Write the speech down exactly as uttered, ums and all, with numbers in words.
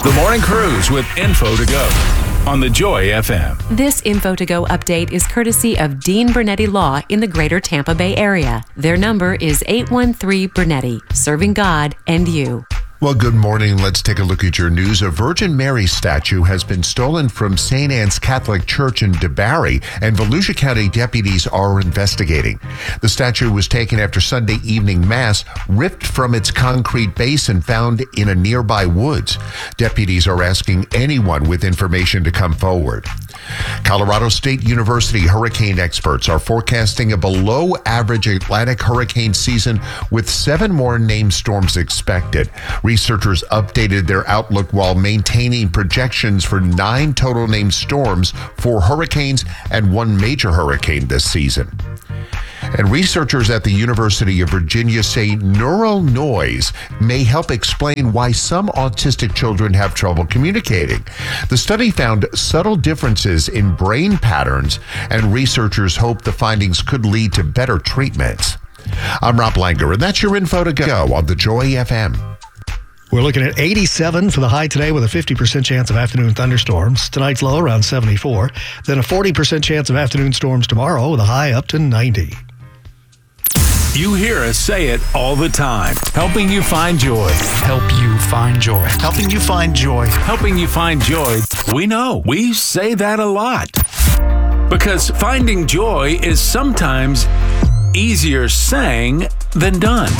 The Morning Cruise with Info to Go on the Joy F M. This Info to Go update is courtesy of Dean Bernetti Law in the greater Tampa Bay area. Their number is eight one three Bernetti, serving God and you. Well, good morning. Let's take a look at your news. A Virgin Mary statue has been stolen from Saint Anne's Catholic Church in DeBary, and Volusia County deputies are investigating. The statue was taken after Sunday evening mass, ripped from its concrete base and found in a nearby woods. Deputies are asking anyone with information to come forward. Colorado State University hurricane experts are forecasting a below-average Atlantic hurricane season with seven more named storms expected. Researchers updated their outlook while maintaining projections for nine total named storms, four hurricanes, and one major hurricane this season. And researchers at the University of Virginia say neural noise may help explain why some autistic children have trouble communicating. The study found subtle differences in brain patterns, and researchers hope the findings could lead to better treatments. I'm Rob Langer, and that's your Info to Go on the Joy F M. We're looking at eighty-seven for the high today with a fifty percent chance of afternoon thunderstorms. Tonight's low around seventy-four. Then a forty percent chance of afternoon storms tomorrow with a high up to ninety. You hear us say it all the time. Helping you find joy. Help you find joy. Helping you find joy. Helping you find joy. We know. We say that a lot. Because finding joy is sometimes easier saying than done.